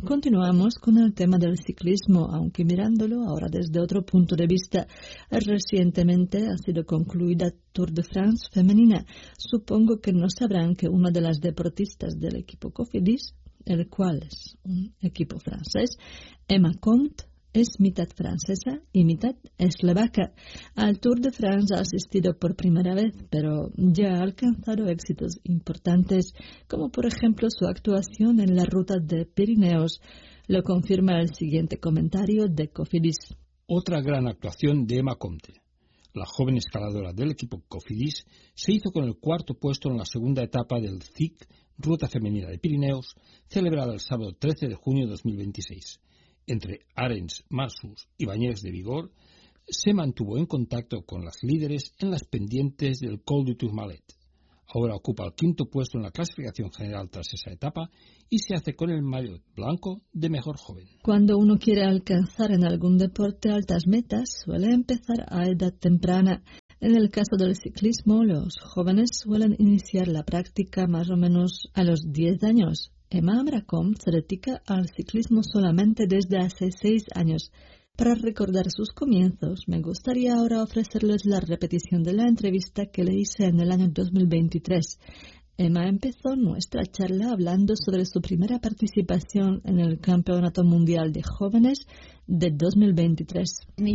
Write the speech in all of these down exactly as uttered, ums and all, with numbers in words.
Continuamos con el tema del ciclismo, aunque mirándolo ahora desde otro punto de vista. Recientemente ha sido concluida Tour de France femenina. Supongo que no sabrán que una de las deportistas del equipo Cofidis, el cual es un equipo francés, Emma Comte, es mitad francesa y mitad eslovaca. Al Tour de France ha asistido por primera vez, pero ya ha alcanzado éxitos importantes, como por ejemplo su actuación en la ruta de Pirineos. Lo confirma el siguiente comentario de Cofidis. Otra gran actuación de Emma Comte. La joven escaladora del equipo Cofidis se hizo con el cuarto puesto en la segunda etapa del C I C, Ruta Femenina de Pirineos, celebrada el sábado trece de junio de dos mil veintiséis. Entre Arens, Marsus y Bañés de Vigor, se mantuvo en contacto con las líderes en las pendientes del Col du Tourmalet. Ahora ocupa el quinto puesto en la clasificación general tras esa etapa y se hace con el maillot blanco de mejor joven. Cuando uno quiere alcanzar en algún deporte altas metas, suele empezar a edad temprana. En el caso del ciclismo, los jóvenes suelen iniciar la práctica más o menos a los diez años. Emma Abracom se dedica al ciclismo solamente desde hace seis años. Para recordar sus comienzos, me gustaría ahora ofrecerles la repetición de la entrevista que le hice en el año dos mil veintitrés. Emma empezó nuestra charla hablando sobre su primera participación en el Campeonato Mundial de Jóvenes de dos mil veintitrés.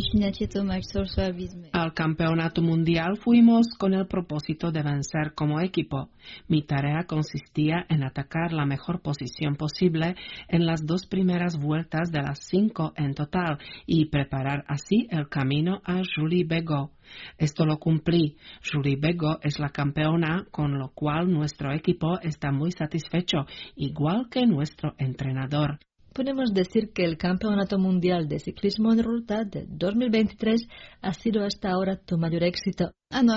Al Campeonato Mundial fuimos con el propósito de vencer como equipo. Mi tarea consistía en atacar la mejor posición posible en las dos primeras vueltas de las cinco en total y preparar así el camino a Julie Begot. Esto lo cumplí. Julie Begot es la campeona, con lo cual nuestro equipo está muy satisfecho, igual que nuestro entrenador. Podemos decir que el Campeonato Mundial de Ciclismo en Ruta de dos mil veintitrés ha sido hasta ahora tu mayor éxito.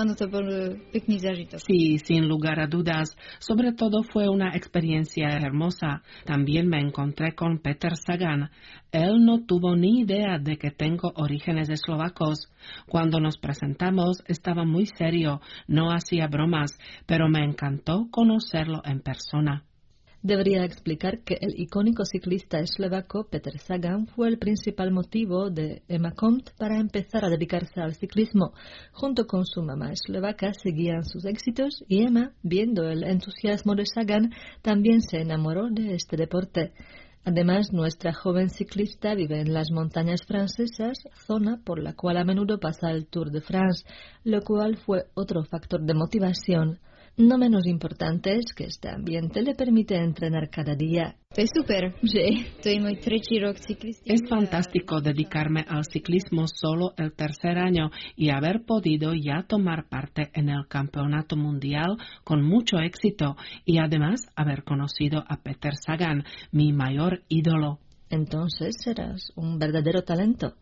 Sí, sin lugar a dudas. Sobre todo fue una experiencia hermosa. También me encontré con Peter Sagan. Él no tuvo ni idea de que tengo orígenes eslovacos. Cuando nos presentamos estaba muy serio, no hacía bromas, pero me encantó conocerlo en persona. Debería explicar que el icónico ciclista eslovaco Peter Sagan fue el principal motivo de Emma Comte para empezar a dedicarse al ciclismo. Junto con su mamá eslovaca seguían sus éxitos y Emma, viendo el entusiasmo de Sagan, también se enamoró de este deporte. Además, nuestra joven ciclista vive en las montañas francesas, zona por la cual a menudo pasa el Tour de France, lo cual fue otro factor de motivación. No menos importante es que este ambiente le permite entrenar cada día. Es súper, sí. Estoy muy Es fantástico dedicarme al ciclismo solo el tercer año y haber podido ya tomar parte en el Campeonato Mundial con mucho éxito y además haber conocido a Peter Sagan, mi mayor ídolo. Entonces serás un verdadero talento.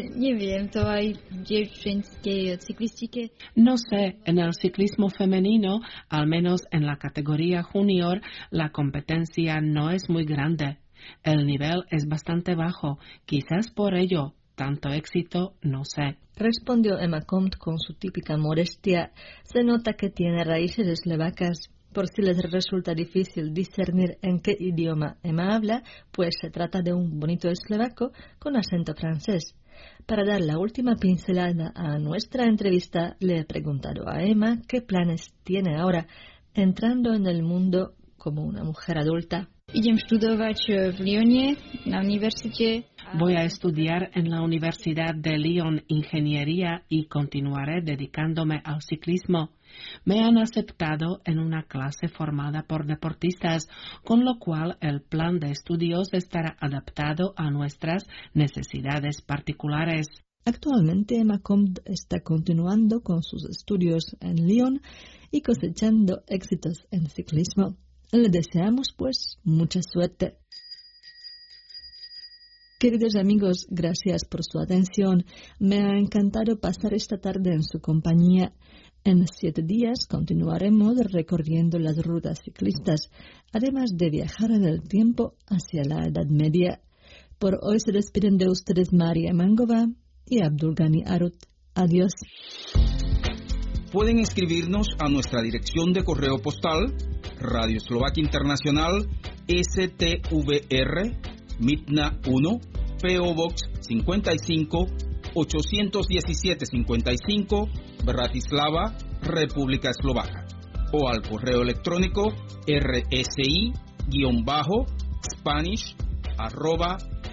No sé, en el ciclismo femenino, al menos en la categoría junior, la competencia no es muy grande. El nivel es bastante bajo, quizás por ello, tanto éxito, no sé. Respondió Emma Comte con su típica modestia. Se nota que tiene raíces eslovacas. Por si les resulta difícil discernir en qué idioma Emma habla, pues se trata de un bonito eslovaco con acento francés. Para dar la última pincelada a nuestra entrevista, le he preguntado a Emma qué planes tiene ahora, entrando en el mundo como una mujer adulta. Voy a estudiar en la Universidad de Lyon ingeniería y continuaré dedicándome al ciclismo. Me han aceptado en una clase formada por deportistas, con lo cual el plan de estudios estará adaptado a nuestras necesidades particulares. Actualmente Emma Comte está continuando con sus estudios en Lyon y cosechando éxitos en ciclismo. Le deseamos pues mucha suerte. Queridos amigos, gracias por su atención. Me ha encantado pasar esta tarde en su compañía. En siete días continuaremos recorriendo las rutas ciclistas, además de viajar en el tiempo hacia la Edad Media. Por hoy se despiden de ustedes María Mangova y Abdulgani Arut. Adiós. Pueden escribirnos a nuestra dirección de correo postal, Radio Eslovaquia Internacional, S T V R, Mitna uno, P O Box cincuenta y cinco, ochocientos diecisiete cincuenta y cinco, Bratislava, República Eslovaca, o al correo electrónico rsi-spanish arroba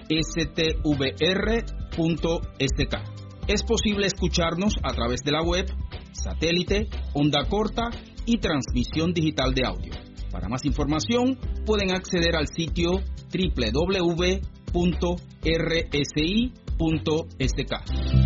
stvr.sk. Es posible escucharnos a través de la web, satélite, onda corta y transmisión digital de audio. Para más información pueden acceder al sitio doble u doble u doble u punto r s i punto s k.